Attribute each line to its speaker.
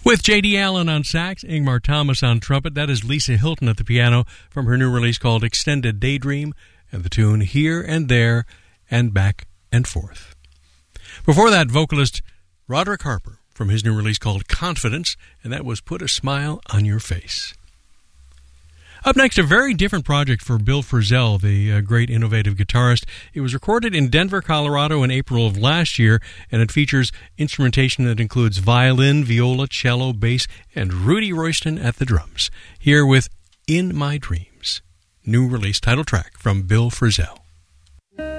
Speaker 1: With J.D. Allen on sax, Ingmar Thomas on trumpet, that is Lisa Hilton at the piano from her new release called Extended Daydream, and the tune Here and There and Back and Forth. Before that, vocalist Roderick Harper from his new release called Confidence, and that was Put a Smile on Your Face. Up next, a very different project for Bill Frisell, the great innovative guitarist. It was recorded in Denver, Colorado in April of last year, and it features instrumentation that includes violin, viola, cello, bass, and Rudy Royston at the drums. Here with In My Dreams, new release title track from Bill Frisell.